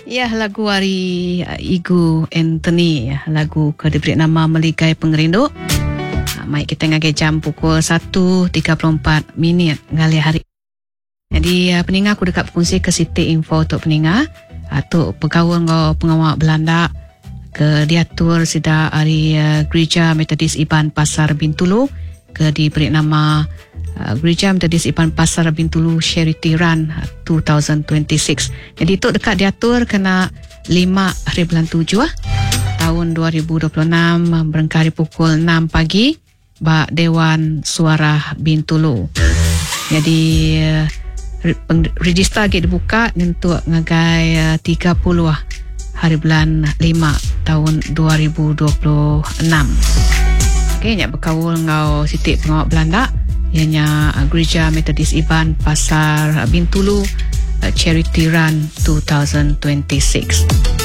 Ya, lagu hari Igu Anthony, lagu ke diberi nama Meligai Pengerinduk. Mai kita ngagai jam pukul 1.34 ngali hari. Jadi peningat aku dekat berkongsi ke Siti info untuk peningat untuk bergaul dengan pengawal Belanda ke diatur sida hari Gereja Metodis Iban Pasar Bintulu ke diberi nama Gereja Metodis Iban Pasar Bintulu Charity Run 2026. Jadi itu dekat diatur kena 5 hari bulan 7 tahun 2026 berengkari pukul 6 pagi bak Dewan Suara Bintulu. Jadi register lagi dibuka untuk ngagai 30 hari bulan 5 tahun 2026. Okey, nyak berkawul ngau Siti pengawal Belanda ianya Gereja Metodis Iban Pasar Bintulu Charity Run 2026.